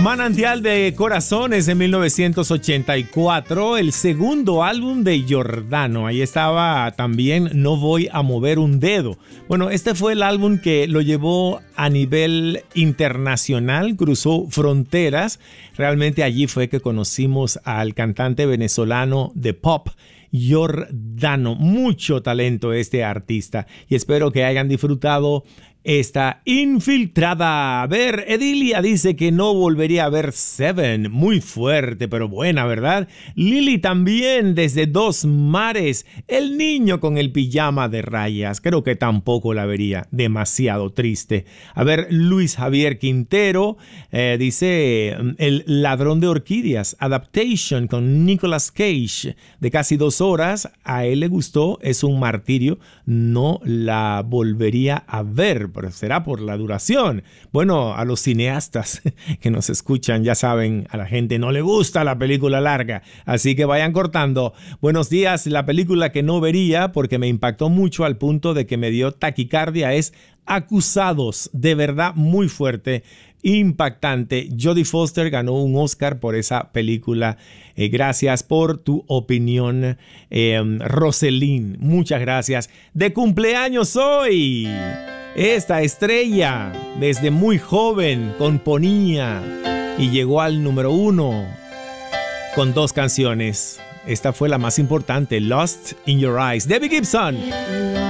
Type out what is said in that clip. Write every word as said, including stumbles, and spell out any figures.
Manantial de Corazones de mil novecientos ochenta y cuatro, el segundo álbum de Giordano. Ahí estaba también No Voy a Mover un Dedo. Bueno, este fue el álbum que lo llevó a nivel internacional, cruzó fronteras. Realmente allí fue que conocimos al cantante venezolano de pop, Giordano. Mucho talento este artista y espero que hayan disfrutado esta Infiltrada. A ver, Edilia dice que no volvería a ver Seven. Muy fuerte, pero buena, ¿verdad? Lili también desde Dos Mares. El niño con el pijama de rayas. Creo que tampoco la vería. Demasiado triste. A ver, Luis Javier Quintero eh, dice El ladrón de orquídeas. Adaptation con Nicolas Cage de casi dos horas. A él le gustó. Es un martirio. No la volvería a ver, pero será por la duración. Bueno, a los cineastas que nos escuchan, ya saben, a la gente no le gusta la película larga, así que vayan cortando. Buenos días, la película que no vería porque me impactó mucho al punto de que me dio taquicardia es Acusados, de verdad muy fuerte, impactante. Jodie Foster ganó un Oscar por esa película. Eh, gracias por tu opinión, eh, Roselín. Muchas gracias. De cumpleaños hoy. Esta estrella, desde muy joven, componía y llegó al número uno con dos canciones. Esta fue la más importante, Lost in Your Eyes. Debbie Gibson.